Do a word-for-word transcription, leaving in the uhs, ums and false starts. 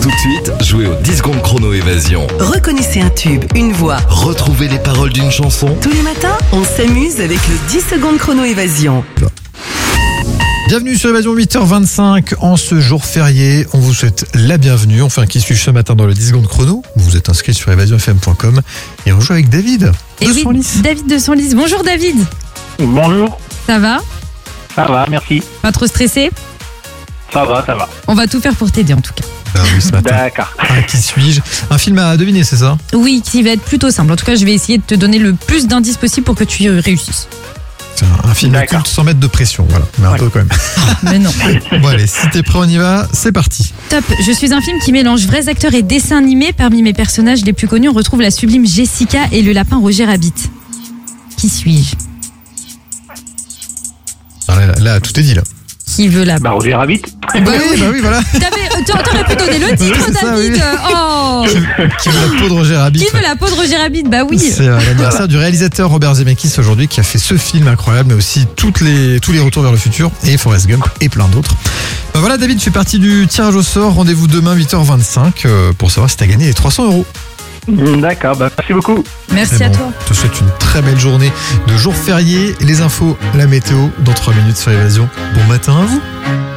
Tout de suite, jouez au dix secondes chrono évasion. Reconnaissez un tube, une voix. Retrouvez les paroles d'une chanson. Tous les matins, on s'amuse avec le dix secondes chrono évasion. Bienvenue sur Évasion, huit heures vingt-cinq en ce jour férié. On vous souhaite la bienvenue. On fait un qui suit ce matin dans le dix secondes chrono. Vous vous êtes inscrit sur évasion f m point com et on joue avec David Et de oui, Senlis. David de Senlis. Bonjour David. Bonjour, Ça va? ça va, merci. Pas trop stressé? Ça va, ça va. On va tout faire pour t'aider en tout cas. Ben oui, ce matin. D'accord. Un qui suis-je? Un film à deviner, c'est ça? Oui, qui va être plutôt simple. En tout cas, je vais essayer de te donner le plus d'indices possible pour que tu y réussisses. C'est un, un film D'accord. culte sans mettre de pression, voilà. Mais un Voilà. peu quand même. Mais non. Bon allez, si t'es prêt, on y va. C'est parti. Top. Je suis un film qui mélange vrais acteurs et dessins animés. Parmi mes personnages les plus connus, on retrouve la sublime Jessica et le lapin Roger Rabbit. Qui suis-je? Ah, Là, là, tout est dit là. Qui veut la... Bah, Roger Rabbit. Bah oui, bah oui, voilà. T'avais- euh, T'aurais pu donner le titre, Oui, c'est ça, David. oui. Oh. Qui veut la peau de Roger Rabbit? Qui veut la peau de Roger Rabbit? Bah oui. C'est euh, l'anniversaire du réalisateur Robert Zemeckis aujourd'hui qui a fait ce film incroyable, mais aussi toutes les, tous les retours vers le futur et Forrest Gump et plein d'autres. Ben voilà, David, tu fais partie du tirage au sort. Rendez-vous demain huit heures vingt-cinq euh, pour savoir si t'as gagné les trois cents euros. D'accord, bah, merci beaucoup. Merci C'est à bon. toi. Je te souhaite une très belle journée de jour férié. Les infos, la météo dans trois minutes sur Évasion. Bon matin à vous.